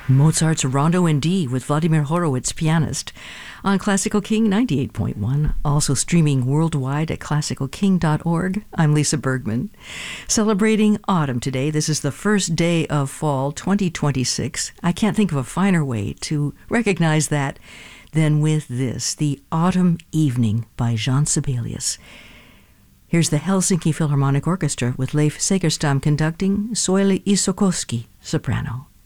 Mozart's Rondo in D with Vladimir Horowitz, pianist, on Classical King 98.1, also streaming worldwide at classicalking.org. I'm Lisa Bergman. Celebrating autumn today. This is the first day of fall 2026. I can't think of a finer way to recognize that than with this, the Autumn Evening by Jean Sibelius. Here's the Helsinki Philharmonic Orchestra with Leif Segerstam conducting, Soili Isokoski, soprano.